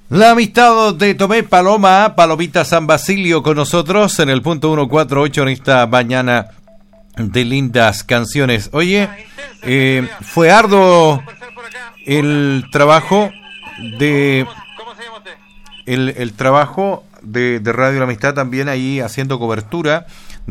La amistad de Tomé Paloma, Palomita San Basilio con nosotros en el punto 148 en esta mañana de lindas canciones. Oye, fue arduo el trabajo de el trabajo de Radio La Amistad también ahí haciendo cobertura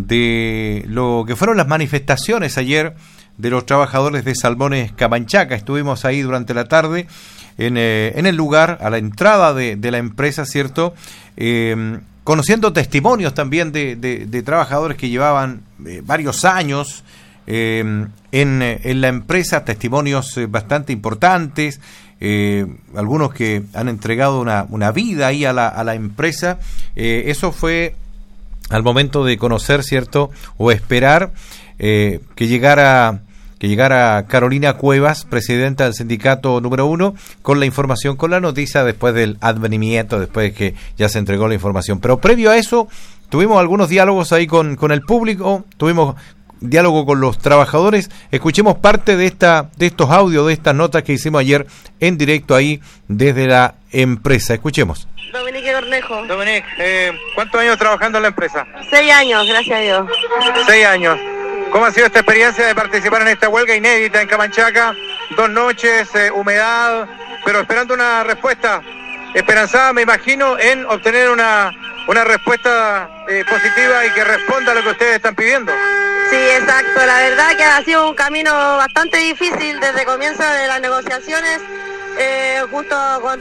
de lo que fueron las manifestaciones ayer de los trabajadores de Salmones Camanchaca. Estuvimos ahí durante la tarde en el lugar, a la entrada de la empresa, ¿cierto? Conociendo testimonios también de trabajadores que llevaban varios años en la empresa, testimonios bastante importantes, algunos que han entregado una vida ahí a la empresa. Eso fue al momento de conocer, ¿cierto? O esperar que llegara Carolina Cuevas, presidenta del sindicato número 1, con la información, con la noticia después del advenimiento, después de que ya se entregó la información. Pero previo a eso, tuvimos algunos diálogos ahí con el público, tuvimos diálogo con los trabajadores. Escuchemos parte de estos audios, de estas notas que hicimos ayer en directo ahí desde la empresa. Escuchemos. Dominique Cornejo. Dominique, ¿cuántos años trabajando en la empresa? 6 años, gracias a Dios. 6 años. ¿Cómo ha sido esta experiencia de participar en esta huelga inédita en Camanchaca? 2 noches, humedad, pero esperando una respuesta esperanzada, me imagino, en obtener una respuesta positiva y que responda a lo que ustedes están pidiendo. Sí, exacto. La verdad que ha sido un camino bastante difícil desde el comienzo de las negociaciones, junto con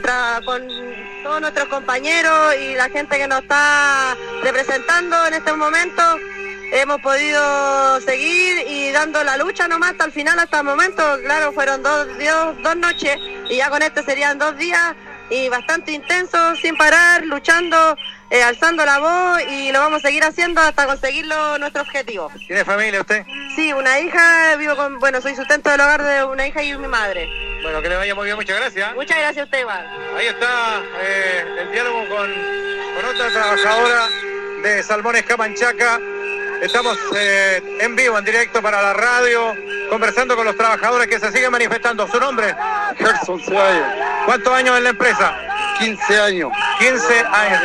todos nuestros compañeros y la gente que nos está representando en este momento. Hemos podido seguir y dando la lucha nomás hasta el final, hasta el momento. Claro, fueron dos noches y ya con este serían 2 días y bastante intensos, sin parar, luchando, alzando la voz, y lo vamos a seguir haciendo hasta conseguir nuestro objetivo. ¿Tiene familia usted? Sí, una hija, soy sustento del hogar de una hija y mi madre. Bueno, que le vaya muy bien, muchas gracias. Muchas gracias a usted, igual. Ahí está el diálogo con otra trabajadora de Salmones Camanchaca. Estamos en vivo, en directo para la radio, conversando con los trabajadores que se siguen manifestando. ¿Su nombre? Gerson Ceballos. ¿Cuántos años en la empresa? 15 años. 15 años.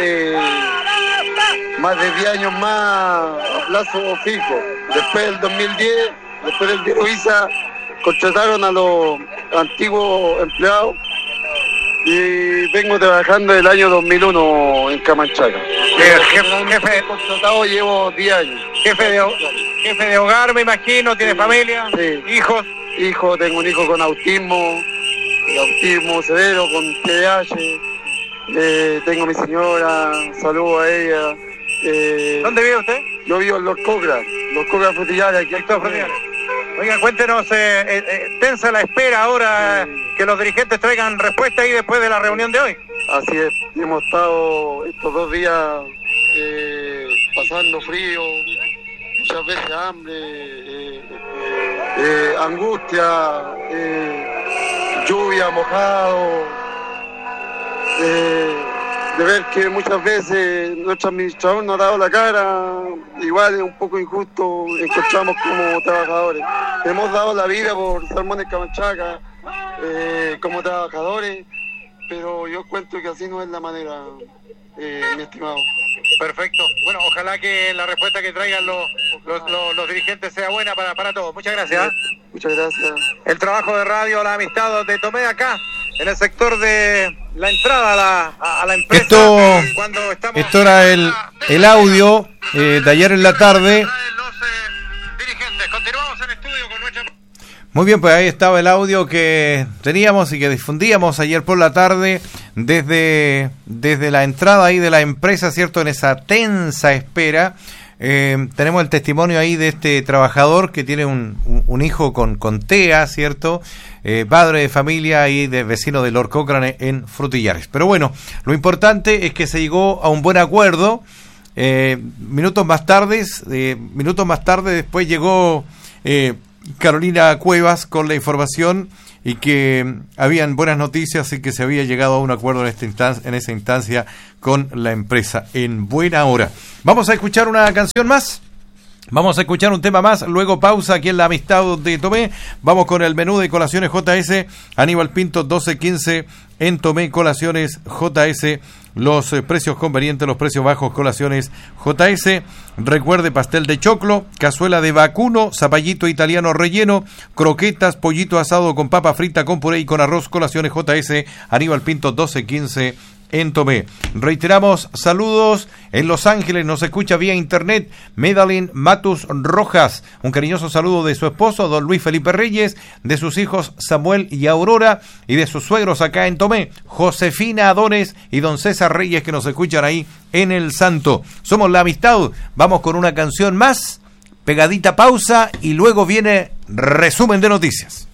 Más de 10 años más a plazo fijo. Después del 2010, después del Viruisa, contrataron a los antiguos empleados y vengo trabajando del año 2001 en Camanchaca. Jefe contratado llevo 10 años. Jefe de hogar, me imagino, ¿tiene familia? Sí. ¿Hijos? Hijo, tengo un hijo con autismo severo, con TDAH. Tengo a mi señora, saludo a ella. ¿Dónde vive usted? Yo vivo en Los Cocras Frutillares, aquí en Frutillares. Oiga, cuéntenos, tensa la espera ahora que los dirigentes traigan respuesta ahí después de la reunión de hoy. Así es, hemos estado estos 2 días pasando frío, muchas veces hambre, angustia, lluvia, mojado, de ver que muchas veces nuestro administrador nos ha dado la cara. Igual es un poco injusto, encontramos como trabajadores. Hemos dado la vida por Salmones Camanchaca como trabajadores, pero yo encuentro que así no es la manera, mi estimado. Perfecto. Bueno, ojalá que la respuesta que traigan los dirigentes sea buena para todos. Muchas gracias. Muchas gracias. El trabajo de Radio La Amistad de Tomé acá, en el sector de la entrada a la empresa. Esto era el audio de ayer en la tarde. Los dirigentes. Continuamos en estudio con nuestra... Muy bien, pues ahí estaba el audio que teníamos y que difundíamos ayer por la tarde desde la entrada ahí de la empresa, ¿cierto? En esa tensa espera. Tenemos el testimonio ahí de este trabajador que tiene un hijo con TEA, ¿cierto? Padre de familia y de vecino de Lord Cochrane en Frutillares. Pero bueno, lo importante es que se llegó a un buen acuerdo. Minutos más tarde después llegó Carolina Cuevas con la información y que habían buenas noticias y que se había llegado a un acuerdo en esa instancia con la empresa en buena hora. Vamos a escuchar una canción más Vamos a escuchar un tema más, luego pausa aquí en La Amistad de Tomé. Vamos con el menú de colaciones JS. Aníbal Pinto, 12.15 en Tomé, colaciones JS. Los precios convenientes, los precios bajos, colaciones JS. Recuerde, pastel de choclo, cazuela de vacuno, zapallito italiano relleno, croquetas, pollito asado con papa frita, con puré y con arroz, colaciones JS. Aníbal Pinto, 12.15 en Tomé. Reiteramos, saludos en Los Ángeles, nos escucha vía internet Medalín Matus Rojas, un cariñoso saludo de su esposo don Luis Felipe Reyes, de sus hijos Samuel y Aurora, y de sus suegros acá en Tomé, Josefina Adones y don César Reyes, que nos escuchan ahí en El Santo. Somos La Amistad, vamos con una canción más, pegadita pausa, y luego viene resumen de noticias.